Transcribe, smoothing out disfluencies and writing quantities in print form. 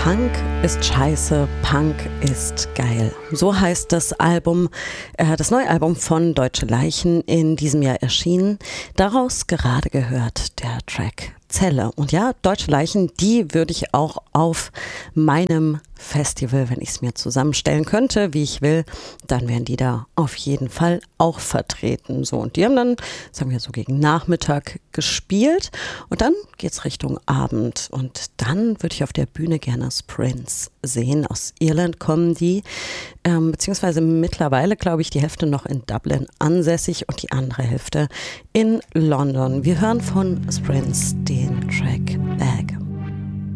Punk ist scheiße, Punk ist geil. So heißt das Album, das neue Album von Deutsche Leichen, in diesem Jahr erschienen. Daraus gerade gehört der Track Zelle. Und ja, Deutsche Leichen, die würde ich auch auf meinem Festival, wenn ich es mir zusammenstellen könnte, wie ich will, dann wären die da auf jeden Fall auch vertreten. So, und die haben dann, sagen wir so, gegen Nachmittag gespielt und dann geht's Richtung Abend und dann würde ich auf der Bühne gerne Sprints sehen. Aus Irland kommen die, beziehungsweise mittlerweile, glaube ich, die Hälfte noch in Dublin ansässig und die andere Hälfte in London. Wir hören von Sprints den Track